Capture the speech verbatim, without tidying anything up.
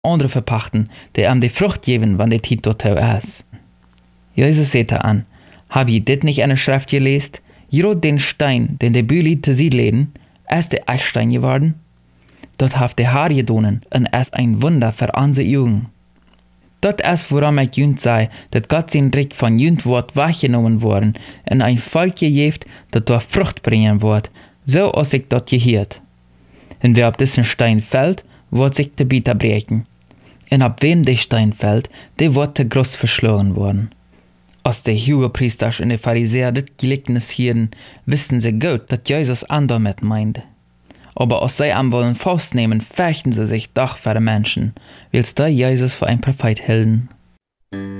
andere verpachten, die an die Frucht geben, wann die Tid dort ist. Jesus sagte an, hab je dit nicht eine Schrift gelesen? Jero den Stein, den die Büli zu sie leden, ist der Eckstein geworden. Dort haft der Haar gedonen, und ist ein Wunder für unsere Augen. Dort ist, woran ich jünt sei, dass Gott sein Recht von jünt Wort weggenommen worden, und ein Volk gejeft, das dort Frucht bringen wird, so als ich dort gehört. Und wer auf diesen Stein fällt, wird sich zu Bieter brechen. Und ab wem der Stein fällt, der wird zu groß verschlagen worden. Als die Hohepriester und die Pharisäer das Gleichnis hielten, wussten sie gut, dass Jesus andermet meinte. Aber als sie am wollen festnehmen, fürchten sie sich doch vor den Menschen, weil sie Jesus für ein Prophet hielten.